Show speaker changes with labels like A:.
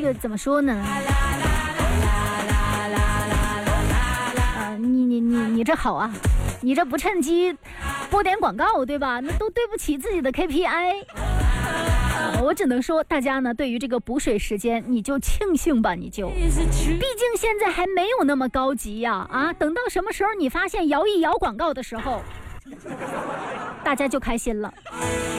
A: 个怎么说呢？你这好啊，你这不趁机播点广告，对吧？那都对不起自己的 KPI。我只能说，大家呢对于这个补水时间，你就庆幸吧，毕竟现在还没有那么高级呀，等到什么时候你发现摇一摇广告的时候，大家就开心了。